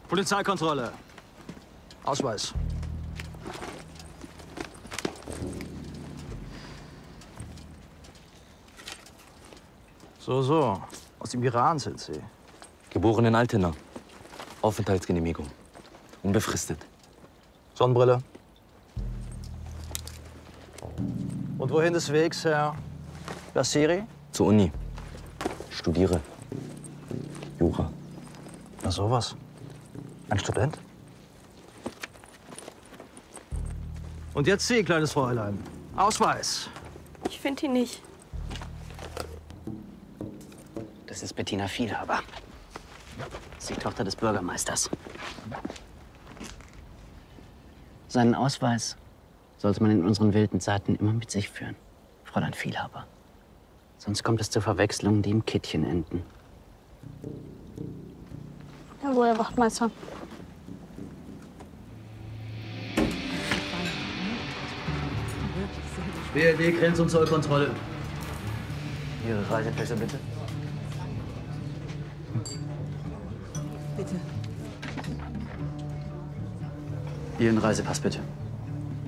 Polizeikontrolle. Ausweis. So. Aus dem Iran sind Sie. Geboren in Altena. Aufenthaltsgenehmigung. Unbefristet. Sonnenbrille. Und wohin des Wegs, Herr Lassiri? Zur Uni. Studiere. Jura. Na sowas. Ein Student? Und jetzt Sie, kleines Fräulein. Ausweis. Ich finde ihn nicht. Das ist Bettina Vielhaber. Das ist die Tochter des Bürgermeisters. Seinen Ausweis sollte man in unseren wilden Zeiten immer mit sich führen, Fräulein Vielhaber. Sonst kommt es zu Verwechslungen, die im Kittchen enden. Jawohl, Herr Wachtmeister. BRD, Grenz- und Zollkontrolle. Ihre Reisepässe, bitte. Bitte. Ihren Reisepass, bitte.